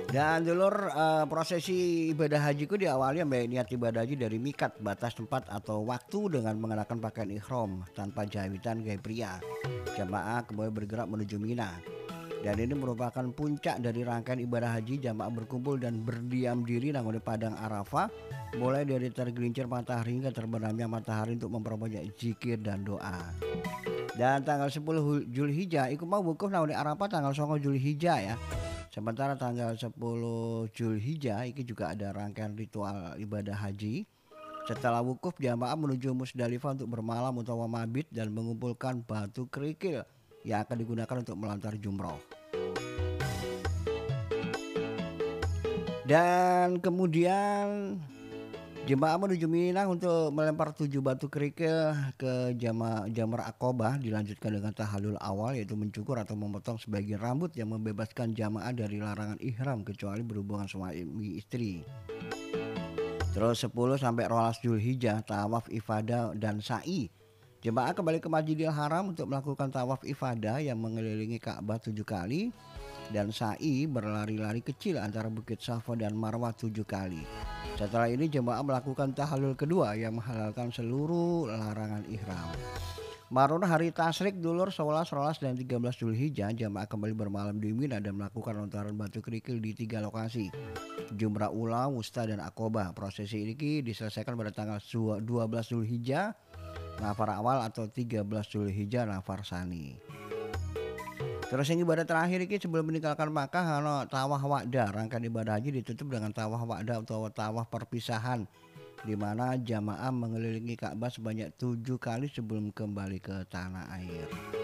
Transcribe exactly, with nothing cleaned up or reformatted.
Dan dulur, eee, prosesi ibadah haji ku diawali ambek niat ibadah haji dari mikat, batas tempat atau waktu dengan mengenakan pakaian ihram tanpa jahitan gaya pria. Jamaah kemudian bergerak menuju Mina. Dan ini merupakan puncak dari rangkaian ibadah haji. Jamaah berkumpul dan berdiam diri nangone padang Arafah, mulai dari tergelincir matahari hingga terbenamnya matahari untuk memperbanyak zikir dan doa. Dan tanggal sepuluh Hul Zulhijjah iku mau wukuf nang Arafah tanggal songo Zulhijjah ya. Sementara tanggal sepuluh Zulhijjah iki juga ada rangkaian ritual ibadah haji. Setelah wukuf jamaah menuju Musdalifah untuk bermalam utawa mabit dan mengumpulkan batu kerikil yang akan digunakan untuk melontar jumroh. Dan kemudian jemaah menuju Mina untuk melempar tujuh batu kerikil ke jama Jamar Aqobah, dilanjutkan dengan tahallul awal yaitu mencukur atau memotong sebagian rambut yang membebaskan jamaah dari larangan ihram kecuali berhubungan suami istri. Terus sepuluh sampai rolas Zulhijjah tawaf ifadah dan sa'i. Jemaah kembali ke Masjidil Haram untuk melakukan tawaf ifadah yang mengelilingi Ka'bah tujuh kali dan sa'i berlari-lari kecil antara Bukit Safa dan Marwah tujuh kali. Setelah ini jemaah melakukan tahallul kedua yang menghalalkan seluruh larangan ihram. Marun hari tasyrik dulur sebelas, rolas dan tiga belas Zulhijjah jemaah kembali bermalam di Mina dan melakukan lontaran batu kerikil di tiga lokasi. Jumrah Ula, Wusta dan Aqobah. Prosesi ini diselesaikan pada tanggal dua belas Zulhijjah nafar awal atau tiga belas Zulhijjah nafar sani. Terus yang ibadah terakhir ini sebelum meninggalkan Makkah ana tawaf wada. Rangkaian ibadah haji ditutup dengan tawaf wada atau tawaf perpisahan, di mana jamaah mengelilingi Ka'bah sebanyak tujuh kali sebelum kembali ke tanah air.